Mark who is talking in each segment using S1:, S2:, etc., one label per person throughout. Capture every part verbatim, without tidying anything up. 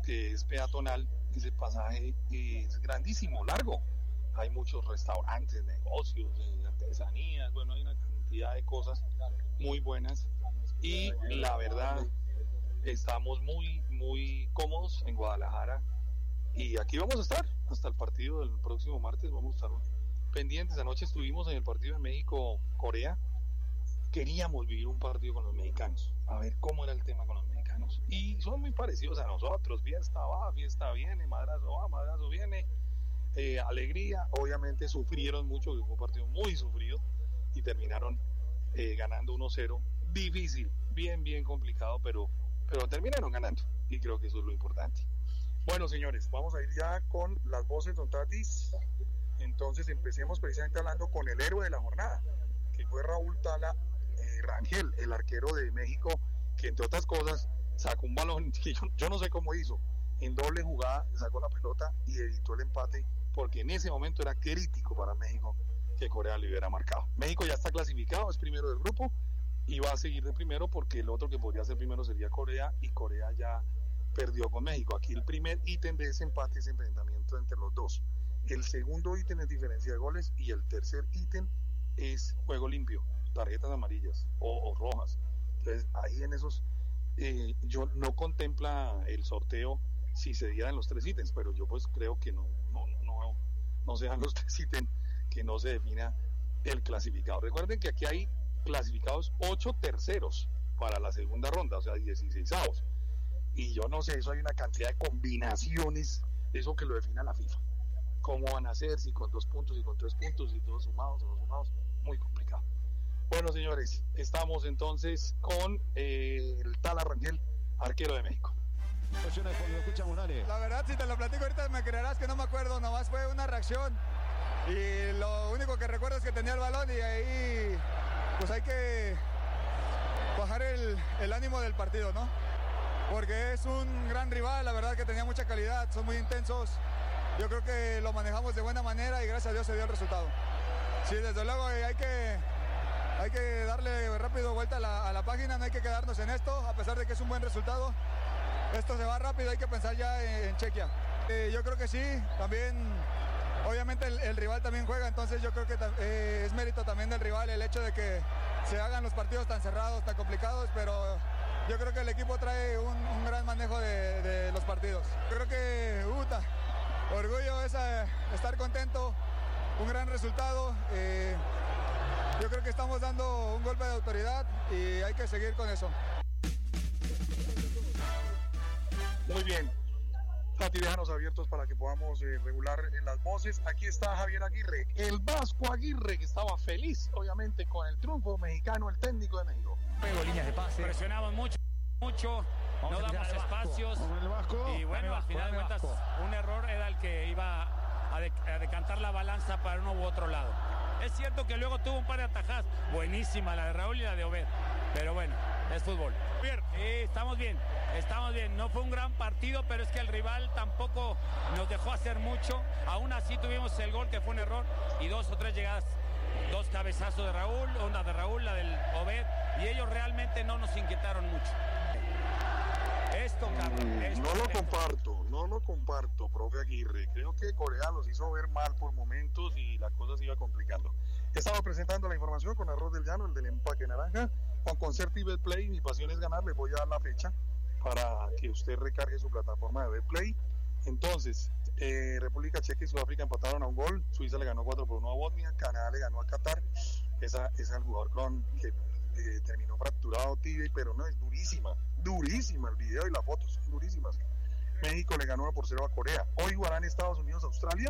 S1: que es peatonal, ese pasaje es grandísimo, largo. Hay muchos restaurantes, negocios, artesanías, bueno, hay una cantidad de cosas muy buenas y la verdad estamos muy, muy cómodos en Guadalajara y aquí vamos a estar hasta el partido del próximo martes, vamos a estar pendientes. Anoche estuvimos en el partido de México-Corea. Queríamos vivir un partido con los mexicanos, a ver cómo era el tema con los mexicanos. Y son muy parecidos a nosotros, fiesta va, fiesta viene, madrazo va, madrazo viene, eh, alegría. Obviamente sufrieron mucho, fue un partido muy sufrido y terminaron eh, ganando uno cero. Difícil, bien, bien complicado, pero, pero terminaron ganando y creo que eso es lo importante. Bueno, señores, vamos a ir ya con las voces, don Tatis. Entonces empecemos precisamente hablando con el héroe de la jornada, que fue Raúl Tala eh, Rangel, el arquero de México, que entre otras cosas sacó un balón que yo, yo no sé cómo hizo, en doble jugada sacó la pelota y evitó el empate, porque en ese momento era crítico para México que Corea le hubiera marcado. México ya está clasificado, es primero del grupo y va a seguir de primero porque el otro que podría ser primero sería Corea, y Corea ya perdió con México. Aquí el primer ítem de ese empate es enfrentamiento entre los dos. El segundo ítem es diferencia de goles y el tercer ítem es juego limpio, tarjetas amarillas o, o rojas. Entonces ahí en esos eh, yo no contempla el sorteo si se dieran los tres ítems, pero yo pues creo que no no no no sean los tres ítems, que no se defina el clasificado. Recuerden que aquí hay clasificados ocho terceros para la segunda ronda, o sea dieciseisavos, y yo no sé, eso hay una cantidad de combinaciones, eso que lo defina la FIFA. Cómo van a ser, si con dos puntos, si con tres puntos, si todos sumados o no sumados, muy complicado. Bueno, señores, estamos entonces con eh, el Tala Rangel, arquero de México.
S2: La verdad, si te lo platico ahorita me creerás que no me acuerdo, nomás fue una reacción y lo único que recuerdo es que tenía el balón y ahí pues hay que bajar el, el ánimo del partido, ¿no? Porque es un gran rival, la verdad que tenía mucha calidad, son muy intensos. Yo creo que lo manejamos de buena manera y gracias a Dios se dio el resultado. Sí, desde luego hay que, hay que darle rápido vuelta a la, a la página, no hay que quedarnos en esto, a pesar de que es un buen resultado. Esto se va rápido, hay que pensar ya en, en Chequia. Eh, yo creo que sí, también, obviamente el, el rival también juega, entonces yo creo que eh, es mérito también del rival el hecho de que se hagan los partidos tan cerrados, tan complicados, pero yo creo que el equipo trae un, un gran manejo de, de los partidos. Yo creo que, Uta. Orgullo es eh, estar contento, un gran resultado. Eh, yo creo que estamos dando un golpe de autoridad y hay que seguir con eso.
S1: Muy bien, Tati, déjanos abiertos para que podamos eh, regular eh, las voces. Aquí está Javier Aguirre, el Vasco Aguirre, que estaba feliz, obviamente, con el triunfo mexicano, el técnico de México.
S3: Pego líneas de pase. Presionamos mucho. mucho, Vamos no damos espacios y bueno, al final de cuentas un error era el que iba a, de, a decantar la balanza para uno u otro lado. Es cierto que luego tuvo un par de atajadas, buenísima la de Raúl y la de Obed, pero bueno, es fútbol. Bien. Sí, estamos bien, estamos bien, no fue un gran partido, pero es que el rival tampoco nos dejó hacer mucho, aún así tuvimos el gol que fue un error y dos o tres llegadas. Dos cabezazos de Raúl, una de Raúl, la del Obed, y ellos realmente no nos inquietaron mucho. Esto, cabrón, esto,
S1: no lo
S3: esto.
S1: comparto, no lo comparto, profe Aguirre. Creo que Corea los hizo ver mal por momentos y la cosa se iba complicando. Estamos presentando la información con Arroz del Llano, el del empaque naranja, con Concert y Betplay. Mi pasión es ganar, les voy a dar la fecha para que usted recargue su plataforma de Betplay. Entonces, eh, República Checa y Sudáfrica empataron a un gol, Suiza le ganó cuatro por uno a Bosnia, Canadá le ganó a Qatar. Esa es el jugador con que eh, terminó fracturado tibia, pero no, es durísima, durísima el video y las fotos, son durísimas. México le ganó uno por cero a Corea. Hoy jugarán Estados Unidos Australia,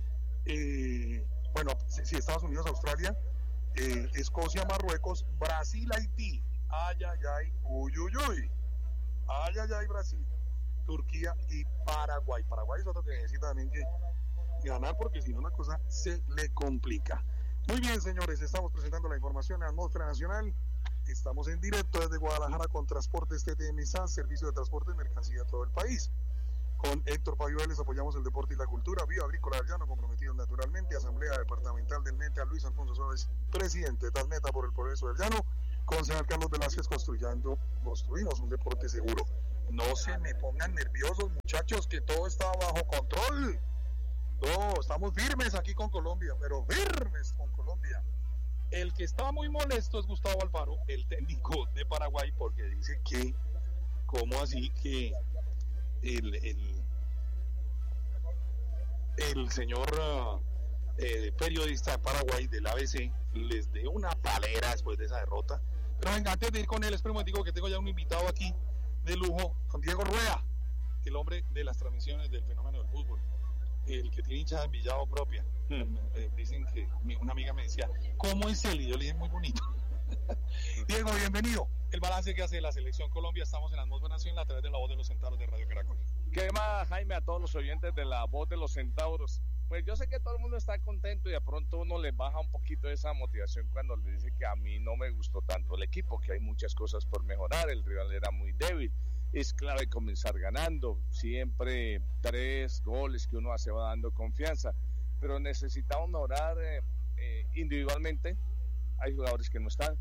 S1: eh, bueno, si, si Estados Unidos Australia, eh, Escocia Marruecos, Brasil Haití, ay ay ay, uy uy uy, ay ay ay Brasil, Turquía y Paraguay. Paraguay es otro que necesita también que ganar porque si no la cosa se le complica. Muy bien, señores, estamos presentando la información en Atmósfera Nacional. Estamos en directo desde Guadalajara con Transportes T T M S A, servicio de transporte de mercancía a todo el país. Con Héctor Fabioles apoyamos el deporte y la cultura. Vía Agrícola del Llano, comprometidos naturalmente. Asamblea Departamental del Meta, Luis Alfonso Suárez, presidente de Talmeta por el progreso del Llano. Concejal Carlos Velázquez, construyendo, construimos un deporte seguro. No se me pongan nerviosos, muchachos, que todo está bajo control. No, estamos firmes aquí con Colombia, pero firmes con Colombia. El que está muy molesto es Gustavo Alfaro, el técnico de Paraguay, porque dice que, ¿cómo así que el, el, el señor eh, periodista de Paraguay del A B C les dé una palera después de esa derrota? Pero venga, antes de ir con él, espero un momentico que tengo ya un invitado aquí de lujo, don Diego Rueda, el hombre de las transmisiones del fenómeno del fútbol, el que tiene hinchada en Villado propia. Hmm. Eh, dicen que mi, una amiga me decía, ¿cómo es él? Y yo le dije, muy bonito. Diego, bienvenido. El balance que hace la Selección Colombia, estamos en la Atmósfera Nacional a través de la Voz de los Centauros de Radio Caracol.
S4: ¿Qué más, Jaime, a todos los oyentes de la Voz de los Centauros? Pues yo sé que todo el mundo está contento y de pronto uno le baja un poquito esa motivación cuando le dice que a mí no me gustó tanto el equipo, que hay muchas cosas por mejorar, el rival era muy débil. Es clave comenzar ganando, siempre tres goles que uno hace va dando confianza, pero necesitamos mejorar eh, eh, individualmente. Hay jugadores que no están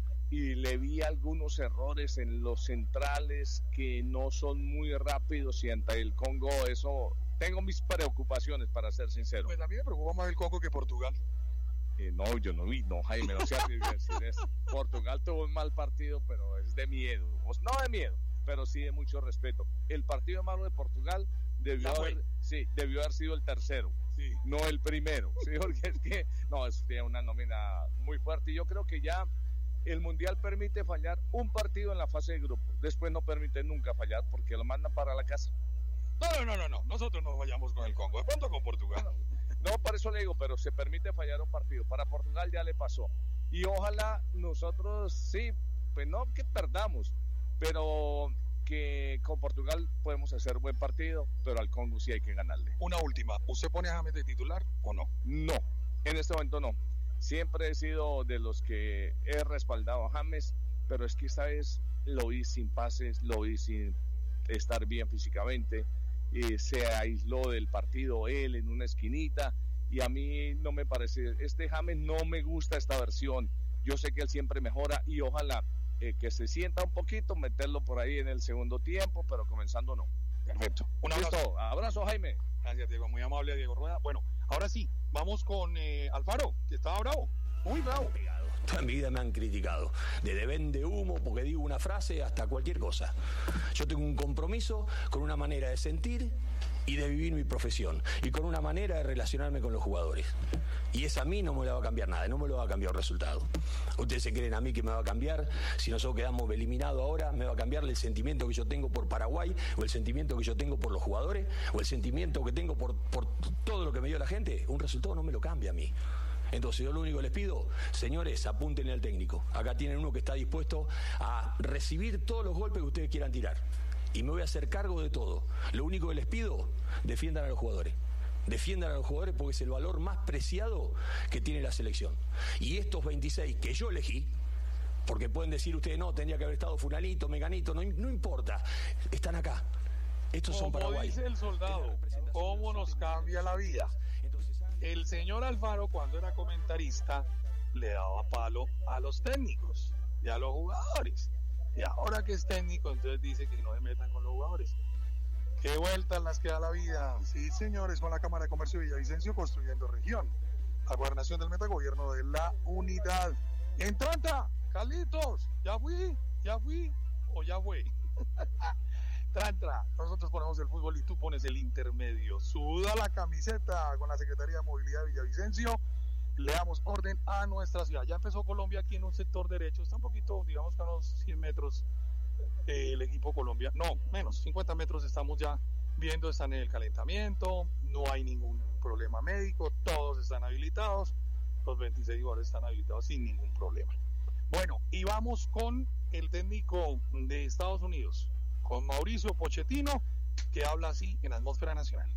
S4: y le vi algunos errores en los centrales que no son muy rápidos y ante el Congo eso tengo mis preocupaciones, para ser sincero.
S1: Pues a mí me preocupa más el Congo que Portugal.
S4: Eh, no, yo no vi, no, Jaime, no sé decir eso. Portugal tuvo un mal partido, pero es de miedo, no de miedo, pero sí de mucho respeto. El partido malo de Portugal debió haber, sí, debió haber sido el tercero, sí, no el primero, sí, porque es que no, es una nómina muy fuerte y yo creo que ya el Mundial permite fallar un partido en la fase de grupos, después no permite nunca fallar porque lo mandan para la casa.
S1: No, no, no, no, nosotros no fallamos con el Congo, de pronto con Portugal.
S4: No, no, por eso le digo, pero se permite fallar un partido. Para Portugal ya le pasó. Y ojalá nosotros, sí, pues no que perdamos, pero que con Portugal podemos hacer buen partido, pero al Congo sí hay que ganarle.
S1: Una última, ¿usted pone a James de titular o no?
S4: No, en este momento no. Siempre he sido de los que he respaldado a James, pero es que esta vez lo vi sin pases, lo vi sin estar bien físicamente. Eh, se aisló del partido él en una esquinita y a mí no me parece, este James no me gusta esta versión. Yo sé que él siempre mejora y ojalá eh, que se sienta un poquito, meterlo por ahí en el segundo tiempo, pero comenzando no.
S1: Perfecto.
S4: Un abrazo. Listo. Abrazo, Jaime.
S1: Gracias, Diego, muy amable, Diego Rueda. Bueno, ahora sí, vamos con eh, Alfaro, que estaba bravo, muy bravo.
S5: Toda mi vida me han criticado, desde vende humo porque digo una frase hasta cualquier cosa. Yo tengo un compromiso con una manera de sentir y de vivir mi profesión y con una manera de relacionarme con los jugadores. Y esa a mí no me la va a cambiar nada, no me lo va a cambiar el resultado. Ustedes se creen a mí que me va a cambiar, si nosotros quedamos eliminados ahora, me va a cambiar el sentimiento que yo tengo por Paraguay, o el sentimiento que yo tengo por los jugadores, o el sentimiento que tengo por, por todo lo que me dio la gente. Un resultado no me lo cambia a mí. Entonces yo lo único que les pido, señores, apúntenle al técnico. Acá tienen uno que está dispuesto a recibir todos los golpes que ustedes quieran tirar. Y me voy a hacer cargo de todo. Lo único que les pido, defiendan a los jugadores. Defiendan a los jugadores porque es el valor más preciado que tiene la selección. Y estos veintiséis que yo elegí, porque pueden decir ustedes, no, tendría que haber estado fulanito, meganito, no, no importa, están acá. Estos son Paraguay.
S1: Como dice el soldado, ¿cómo nos cambia la vida? El señor Alfaro, cuando era comentarista, le daba palo a los técnicos y a los jugadores. Y ahora que es técnico, entonces dice que no se metan con los jugadores. ¿Qué vueltas las que da la vida? Sí, señores, con la Cámara de Comercio de Villavicencio construyendo región. La gobernación del metagobierno de la unidad. En Tranta, Carlitos, ya fui, ya fui o ya fue. Trantra, nosotros ponemos el fútbol y tú pones el intermedio. Suda la camiseta con la Secretaría de Movilidad de Villavicencio. Le damos orden a nuestra ciudad. Ya empezó Colombia aquí en un sector derecho. Está un poquito, digamos que a unos cien metros eh, el equipo Colombia. No, menos, cincuenta metros estamos ya viendo. Están en el calentamiento. No hay ningún problema médico. Todos están habilitados. Los veintiséis jugadores están habilitados sin ningún problema. Bueno, y vamos con el técnico de Estados Unidos, con Mauricio Pochettino, que habla así en Atmósfera Nacional.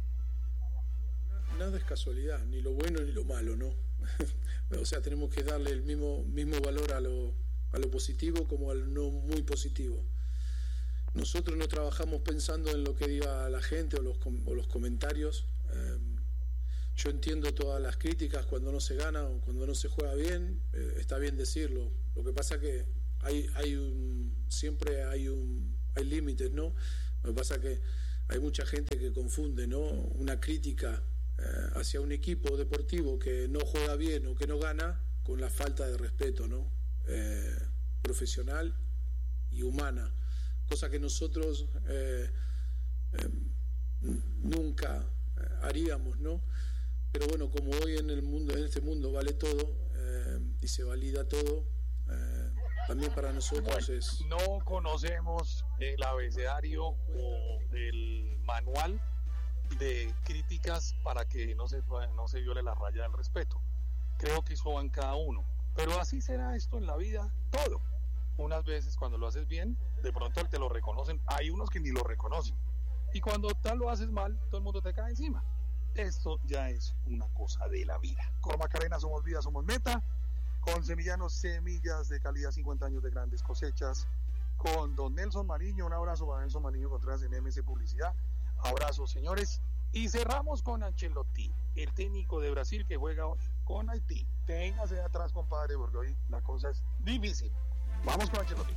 S6: Nada es casualidad, ni lo bueno ni lo malo, ¿no? O sea, tenemos que darle el mismo, mismo valor a lo, a lo positivo como al no muy positivo. Nosotros no trabajamos pensando en lo que diga la gente o los, o los comentarios. Eh, yo entiendo todas las críticas cuando no se gana o cuando no se juega bien, eh, está bien decirlo. Lo que pasa que hay, hay un, siempre hay un hay límites, ¿no? Lo que pasa es que hay mucha gente que confunde, ¿no? Una crítica eh, hacia un equipo deportivo que no juega bien o que no gana con la falta de respeto, ¿no? Eh, profesional y humana, cosa que nosotros eh, eh, nunca haríamos, ¿no? Pero bueno, como hoy en el mundo, en este mundo vale todo eh, y se valida todo, eh, también para nosotros
S1: bueno,
S6: es...
S1: No conocemos el abecedario o el manual de críticas para que no se, no se viole la raya del respeto. Creo que eso va en cada uno. Pero así será esto en la vida, todo. Unas veces cuando lo haces bien, de pronto te lo reconocen. Hay unos que ni lo reconocen. Y cuando tal lo haces mal, todo el mundo te cae encima. Esto ya es una cosa de la vida. Con Macarena somos vida, somos meta. Con Semillanos, semillas de calidad, cincuenta años de grandes cosechas. Con don Nelson Mariño, un abrazo para Nelson Mariño Contreras en M S Publicidad. Abrazos, señores. Y cerramos con Ancelotti, el técnico de Brasil que juega hoy con Haití. Téngase de atrás, compadre, porque hoy la cosa es difícil. Vamos con Ancelotti.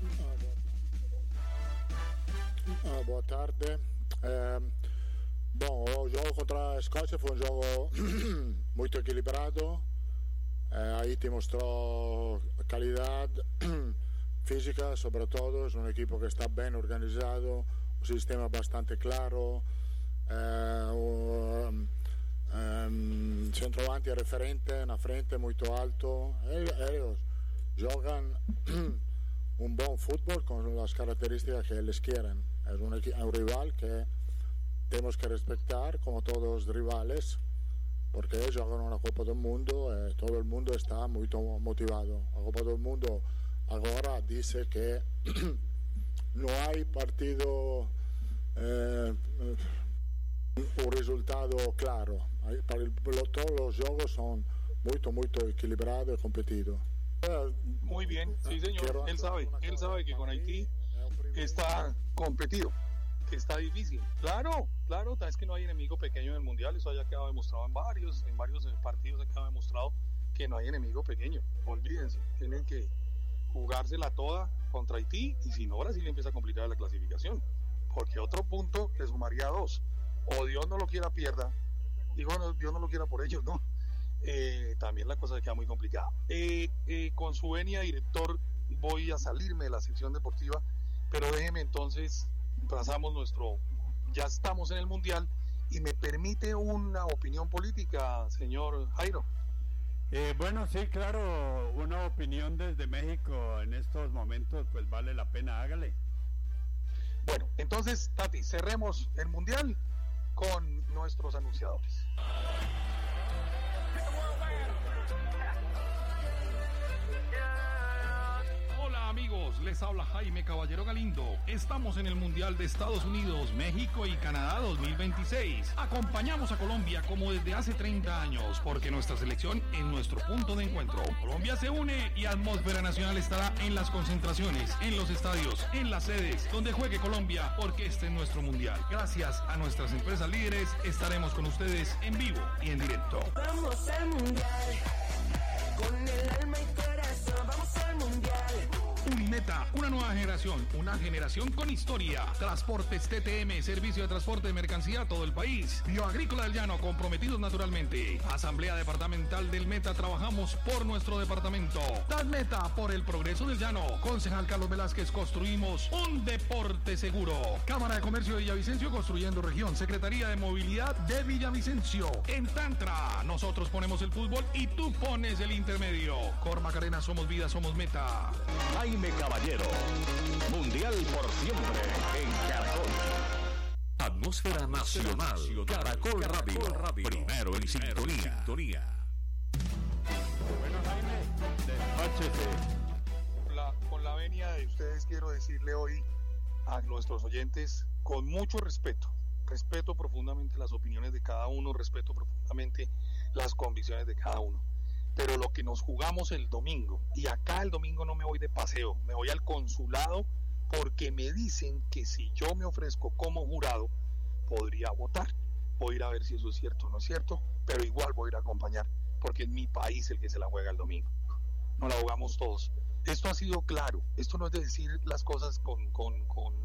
S7: Ah, boa tarde. Eh, bom, o jogo contra a Escócia foi um jogo muito equilibrado. Eh, Haiti mostrou qualidade física, sobretudo. É um equipo que está bem organizado, um sistema bastante claro. Eh, um, um, centroavanti referente na frente muito alto. Eles jogam un buen fútbol con las características que les quieren. Es un, un rival que tenemos que respetar como todos los rivales, porque ellos juegan una Copa del Mundo y todo el mundo está muy motivado. La Copa del Mundo ahora dice que no hay partido, eh, un resultado claro. Todos los juegos son muy, muy equilibrados y competidos.
S1: Muy bien, sí señor, él sabe, él sabe que con Haití está competido, que está difícil. Claro, claro, es que no hay enemigo pequeño en el Mundial, eso ya ha quedado demostrado en varios, en varios partidos ha quedado demostrado que no hay enemigo pequeño. Olvídense, tienen que jugársela toda contra Haití y si no, Brasil empieza a complicar la clasificación, porque otro punto le sumaría dos, o Dios no lo quiera pierda, digo no, Dios no lo quiera por ellos, no. Eh, también la cosa queda muy complicada. Eh, eh, con su venia, director, voy a salirme de la sección deportiva, pero déjeme entonces, pasamos nuestro, ya estamos en el Mundial, y me permite una opinión política, señor Jairo.
S8: Eh, bueno, sí, claro, una opinión desde México en estos momentos, pues vale la pena, hágale.
S1: Bueno, entonces, Tati, cerremos el Mundial con nuestros anunciadores.
S9: Amigos, les habla Jaime Caballero Galindo. Estamos en el Mundial de Estados Unidos, México y Canadá dos mil veintiséis. Acompañamos a Colombia como desde hace treinta años, porque nuestra selección es nuestro punto de encuentro. Colombia se une y Atmósfera Nacional estará en las concentraciones, en los estadios, en las sedes, donde juegue Colombia, porque este es nuestro Mundial. Gracias a nuestras empresas líderes, estaremos con ustedes en vivo y en directo.
S10: Vamos al Mundial, con el alma y corazón, vamos al Mundial.
S9: Unimeta, una nueva generación, una generación con historia. Transportes T T M, servicio de transporte de mercancía a todo el país. Bioagrícola del Llano, comprometidos naturalmente. Asamblea Departamental del Meta, trabajamos por nuestro departamento. Meta, por el progreso del Llano. Concejal Carlos Velázquez, construimos un deporte seguro. Cámara de Comercio de Villavicencio, construyendo región. Secretaría de Movilidad de Villavicencio. En Tantra, nosotros ponemos el fútbol y tú pones el intermedio. Cor Macarena, somos vida, somos meta.
S11: Jaime Caballero, Mundial por siempre en Caracol. Atmósfera Nacional, Caracol, Caracol Radio, Radio, primero en sintonía. sintonía.
S8: Bueno, Jaime, despáchese.
S1: Con la, con la venia de ustedes quiero decirle hoy a nuestros oyentes con mucho respeto, respeto profundamente las opiniones de cada uno, respeto profundamente las convicciones de cada uno. Pero lo que nos jugamos el domingo, y acá el domingo no me voy de paseo, me voy al consulado porque me dicen que si yo me ofrezco como jurado, podría votar. Voy a ir a ver si eso es cierto o no es cierto, pero igual voy a ir a acompañar, porque es mi país el que se la juega el domingo. No la jugamos todos. Esto ha sido claro, esto no es de decir las cosas con, con, con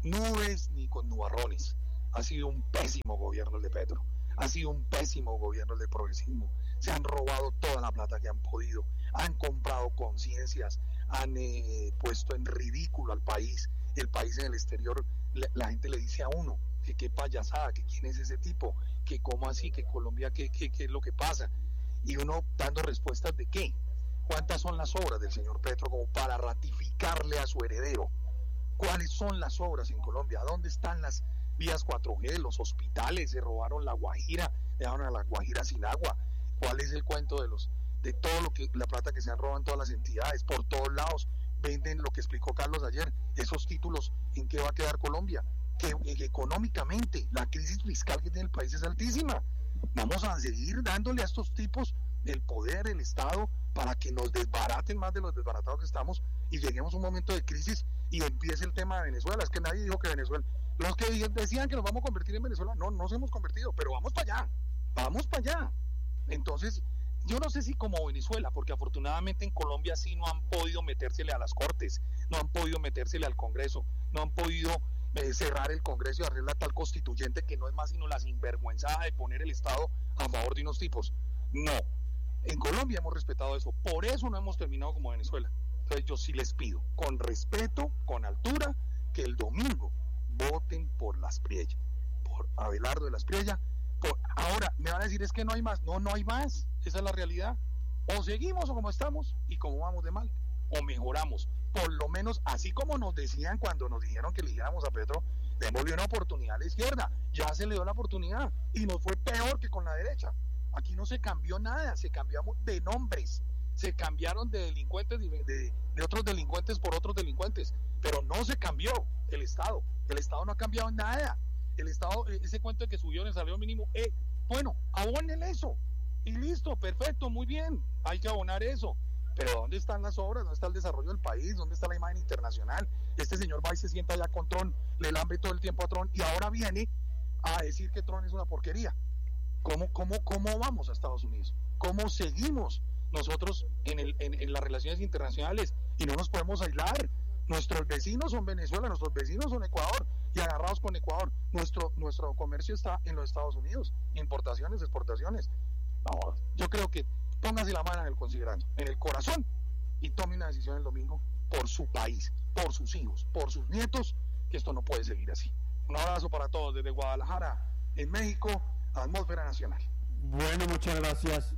S1: nubes ni con nubarrones. Ha sido un pésimo gobierno el de Petro, ha sido un pésimo gobierno el del progresismo. Se han robado toda la plata que han podido, han comprado conciencias, han eh, puesto en ridículo al país. El país en el exterior, la, la gente le dice a uno que qué payasada, que quién es ese tipo, que cómo así, que Colombia, qué, qué, qué es lo que pasa, y uno dando respuestas de qué, cuántas son las obras del señor Petro como para ratificarle a su heredero, cuáles son las obras en Colombia, dónde están las vías cuatro G, los hospitales, se robaron la Guajira, dejaron a la Guajira sin agua, cuál es el cuento de los de todo lo que la plata que se han robado en todas las entidades, por todos lados venden lo que explicó Carlos ayer, esos títulos, ¿en qué va a quedar Colombia? Que, que económicamente la crisis fiscal que tiene el país es altísima. Vamos a seguir dándole a estos tipos el poder, el Estado, para que nos desbaraten más de los desbaratados que estamos y lleguemos a un momento de crisis y empiece el tema de Venezuela. Es que nadie dijo que Venezuela, los que decían que nos vamos a convertir en Venezuela, no, no nos hemos convertido, pero vamos para allá, vamos para allá. Entonces, yo no sé si como Venezuela, porque afortunadamente en Colombia sí no han podido metérsele a las cortes, no han podido metérsele al Congreso, no han podido eh, cerrar el Congreso y hacer la tal constituyente que no es más sino la sinvergüenzada de poner el Estado a favor de unos tipos. No, en Colombia hemos respetado eso, por eso no hemos terminado como Venezuela. Entonces yo sí les pido, con respeto, con altura, que el domingo voten por Las Priella, por Abelardo de Las Priella. Por, ahora me van a decir es que no hay más, no, no hay más, esa es la realidad. O seguimos o como estamos y como vamos de mal, o mejoramos, por lo menos así como nos decían cuando nos dijeron que eligiéramos a Petro, démosle una oportunidad a la izquierda, ya se le dio la oportunidad y nos fue peor que con la derecha. Aquí no se cambió nada, se cambiamos de nombres, se cambiaron de delincuentes, de, de, de otros delincuentes por otros delincuentes, pero no se cambió el Estado, el Estado no ha cambiado nada. El Estado, ese cuento de que subió en el salario mínimo, eh, bueno, abónenle eso, y listo, perfecto, muy bien, hay que abonar eso, pero ¿dónde están las obras? ¿Dónde está el desarrollo del país? ¿Dónde está la imagen internacional? Este señor va y se sienta allá con Trump, le lambe todo el tiempo a Trump, y ahora viene a decir que Trump es una porquería. ¿Cómo, cómo, cómo vamos a Estados Unidos? ¿Cómo seguimos nosotros en, el, en, en las relaciones internacionales? Y no nos podemos aislar. Nuestros vecinos son Venezuela, nuestros vecinos son Ecuador, y agarrados con Ecuador, nuestro nuestro comercio está en los Estados Unidos, importaciones, exportaciones. No, yo creo que póngase la mano en el considerando, en el corazón, y tome una decisión el domingo por su país, por sus hijos, por sus nietos, que esto no puede seguir así. Un abrazo para todos desde Guadalajara, en México, Atmósfera Nacional.
S8: Bueno, muchas gracias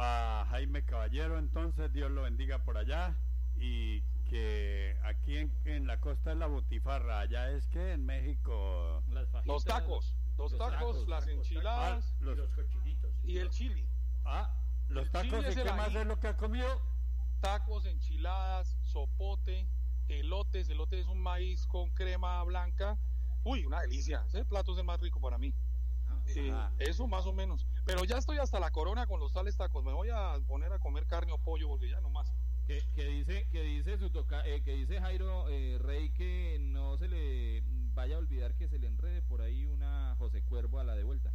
S8: a Jaime Caballero, entonces Dios lo bendiga por allá, y que aquí en, en la costa de la Butifarra, allá es que en México
S1: las fajitas, los tacos, los, los tacos, tacos, las tacos, enchiladas,
S8: ah, los,
S1: y los cochinitos y el chili.
S8: Ah, los el tacos, ¿y qué más es lo que ha comido?
S1: Tacos, enchiladas, sopote, elotes. Elote es un maíz con crema blanca. Uy, una delicia. Ese plato es el más rico para mí. Ah, eh, ah. Eso más o menos. Pero ya estoy hasta la corona con los tales tacos. Me voy a poner a comer carne o pollo porque ya no más.
S12: Que, que dice que dice su toca, eh, que dice Jairo eh, Rey que no se le vaya a olvidar que se le enrede por ahí una José Cuervo a la de vuelta.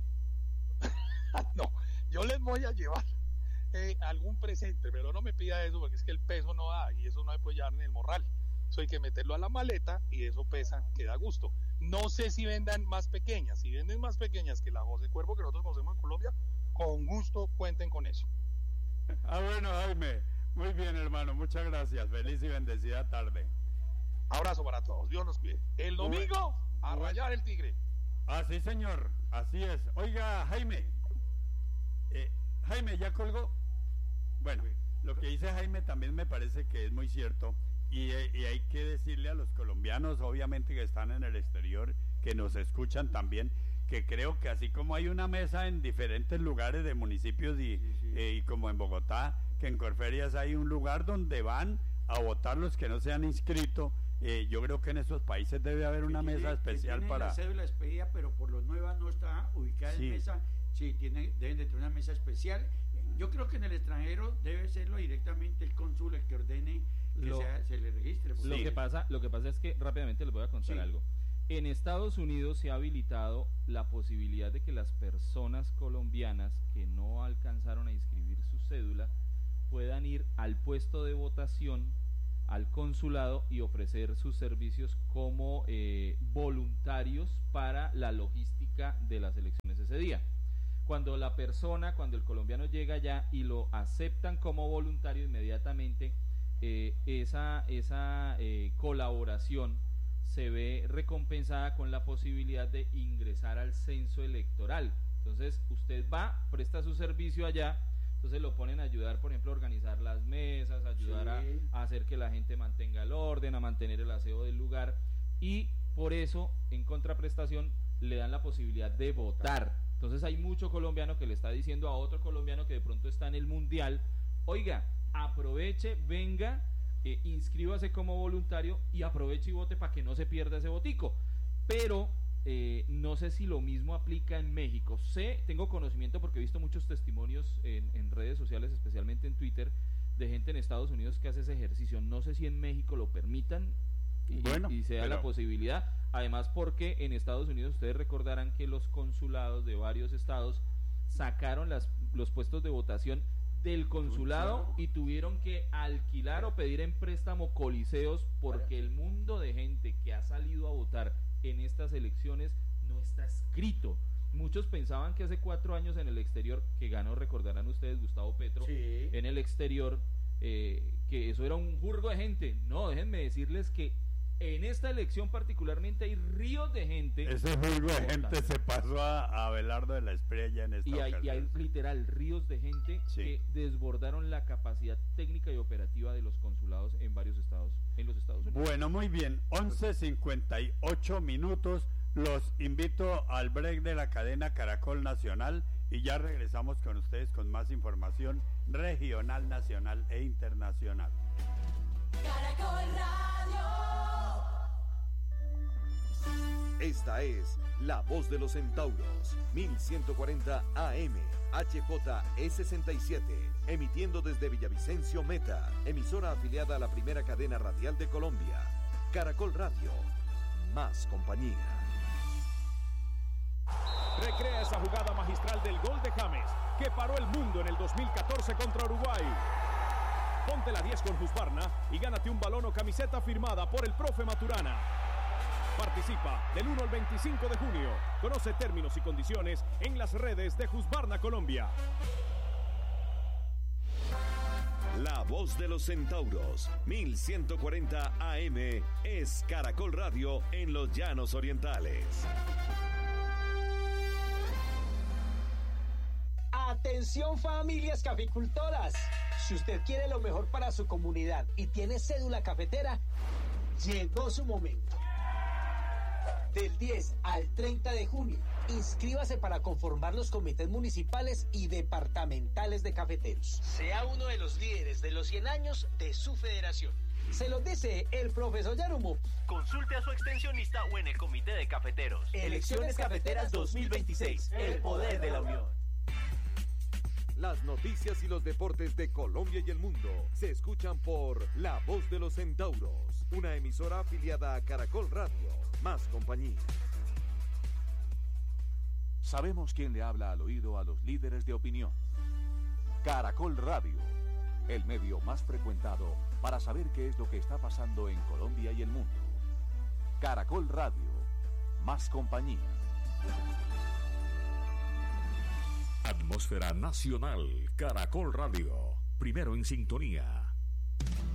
S1: No, yo les voy a llevar eh, algún presente, pero no me pida eso porque es que el peso no da y eso no se puede llevar en el morral. Eso hay que meterlo a la maleta y eso pesa, que da gusto. No sé si vendan más pequeñas, si venden más pequeñas que la José Cuervo que nosotros conocemos en Colombia, con gusto cuenten con eso.
S8: Ah, bueno, Jaime. Muy bien, hermano, muchas gracias. Feliz y bendecida tarde.
S1: Abrazo para todos, Dios los cuide. El domingo, a rayar el tigre.
S8: Ah, sí, señor, así es. Oiga, Jaime, eh, Jaime, ¿ya colgó? Bueno, lo que dice Jaime también me parece que es muy cierto. Y, y hay que decirle a los colombianos, obviamente que están en el exterior, que nos escuchan también, que creo que así como hay una mesa en diferentes lugares de municipios y, sí, sí. Eh, y como en Bogotá, que en Corferias hay un lugar donde van a votar los que no se han inscrito. Eh, yo creo que en esos países debe haber una
S13: tiene,
S8: mesa especial
S13: tiene
S8: para...
S13: la cédula expedida, pero por los nuevas no está ubicada sí. en mesa. Sí, tiene, deben de tener una mesa especial. Yo creo que en el extranjero debe serlo directamente el cónsul el que ordene que lo, sea, se le registre.
S12: Lo sí. que pasa, lo que pasa es que rápidamente les voy a contar sí. algo. En Estados Unidos se ha habilitado la posibilidad de que las personas colombianas que no alcanzaron a inscribir su cédula puedan ir al puesto de votación al consulado y ofrecer sus servicios como eh, voluntarios para la logística de las elecciones ese día. Cuando la persona, cuando el colombiano llega allá y lo aceptan como voluntario, inmediatamente eh, esa, esa eh, colaboración se ve recompensada con la posibilidad de ingresar al censo electoral. Entonces usted va, presta su servicio allá, entonces lo ponen a ayudar, por ejemplo, a organizar las mesas, a ayudar sí. a, a hacer que la gente mantenga el orden, a mantener el aseo del lugar, y por eso, en contraprestación, le dan la posibilidad de votar. Entonces hay mucho colombiano que le está diciendo a otro colombiano que de pronto está en el mundial, oiga, aproveche, venga, eh, inscríbase como voluntario y aproveche y vote para que no se pierda ese votico. Pero eh, no sé si lo mismo aplica en México. Sé, tengo conocimiento porque he visto muchos testimonios en, en redes sociales, especialmente en Twitter, de gente en Estados Unidos que hace ese ejercicio. No sé si en México lo permitan y, bueno, y sea pero... la posibilidad. Además, porque en Estados Unidos ustedes recordarán que los consulados de varios estados sacaron las, los puestos de votación del consulado y tuvieron que alquilar o pedir en préstamo coliseos porque el mundo de gente que ha salido a votar en estas elecciones no está escrito. Muchos pensaban que hace cuatro años en el exterior, que ganó, recordarán ustedes, Gustavo Petro, sí. en el exterior, eh, que eso era un jurgo de gente. No, déjenme decirles que en esta elección particularmente hay ríos de gente.
S8: Ese jurgo de gente se pasó a, a Abelardo de la Espriella en esta
S12: y hay,
S8: ocasión.
S12: Y hay literal ríos de gente sí. que desbordaron la capacidad técnica y operativa de los consulados en varios estados, en los Estados Unidos.
S8: Bueno, muy bien, once cincuenta y ocho minutos. Los invito al break de la cadena Caracol Nacional y ya regresamos con ustedes con más información regional, nacional e internacional.
S10: Caracol Radio.
S14: Esta es La Voz de los Centauros, mil ciento cuarenta A M, H J E sesenta y siete, emitiendo desde Villavicencio Meta, emisora afiliada a la primera cadena radial de Colombia. Caracol Radio, más compañía.
S15: Recrea esa jugada magistral del gol de James, que paró el mundo en el dos mil catorce contra Uruguay. Ponte la diez con Husqvarna y gánate un balón o camiseta firmada por el profe Maturana. Participa del uno al veinticinco de junio. Conoce términos y condiciones en las redes de Husqvarna Colombia.
S14: La Voz de los Centauros, mil ciento cuarenta A M, es Caracol Radio en los Llanos Orientales.
S16: Atención, familias caficultoras. Si usted quiere lo mejor para su comunidad y tiene cédula cafetera, llegó su momento. Del diez al treinta de junio, inscríbase para conformar los comités municipales y departamentales de cafeteros. Sea uno de los líderes de los cien años de su federación. Se lo dice el profesor Yarumo.
S17: Consulte a su extensionista o en el comité de cafeteros.
S16: Elecciones Cafeteras dos mil veintiséis. El poder de la unión.
S14: Las noticias y los deportes de Colombia y el mundo se escuchan por La Voz de los Centauros, una emisora afiliada a Caracol Radio, más compañía.
S18: Sabemos quién le habla al oído a los líderes de opinión. Caracol Radio, el medio más frecuentado para saber qué es lo que está pasando en Colombia y el mundo. Caracol Radio, más compañía.
S11: Atmósfera Nacional, Caracol Radio, primero en sintonía.